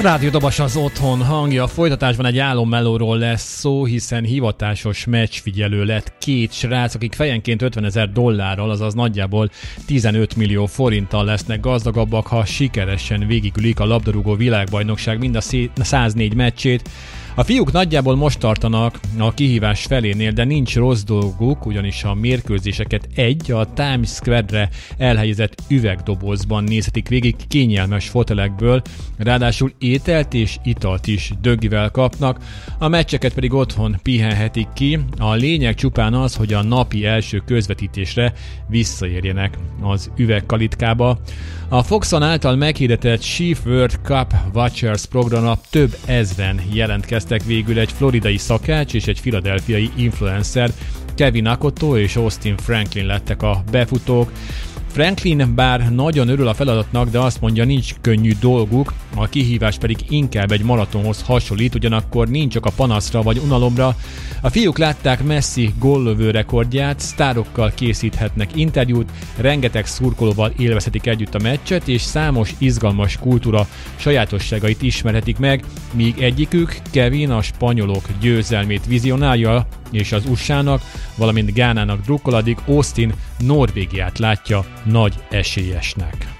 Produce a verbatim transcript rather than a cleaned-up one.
Rádió Dobas az otthon hangja. A folytatásban egy álommelóról lesz szó, hiszen hivatásos meccsfigyelő lett két srác, akik fejenként ötvenezer dollárral, azaz nagyjából tizenöt millió forinttal lesznek gazdagabbak, ha sikeresen végigülik a labdarúgó világbajnokság mind a száznégy meccsét. A fiúk nagyjából most tartanak a kihívás felénél, de nincs rossz dolguk, ugyanis a mérkőzéseket egy a Times Square-re elhelyezett üvegdobozban nézhetik végig kényelmes fotelekből, ráadásul ételt és italt is döggivel kapnak, a meccseket pedig otthon pihenhetik ki. A lényeg csupán az, hogy a napi első közvetítésre visszaérjenek az üvegkalitkába. A Foxon által meghirdetett Chief World Cup Watchers programra több ezren jelentkeztek, végül egy floridai szakács és egy philadelphiai influencer, Kevin Akotto és Austin Franklin lettek a befutók. Franklin bár nagyon örül a feladatnak, de azt mondja, nincs könnyű dolguk, a kihívás pedig inkább egy maratonhoz hasonlít, ugyanakkor nincs csak a panaszra vagy unalomra. A fiúk látták Messi góllövő rekordját, sztárokkal készíthetnek interjút, rengeteg szurkolóval élvezhetik együtt a meccset, és számos izgalmas kultúra sajátosságait ismerhetik meg, míg egyikük, Kevin, a spanyolok győzelmét vizionálja, és az u es á-nak, valamint Gánának drukkol, addig Austin Norvégiát látja nagy esélyesnek.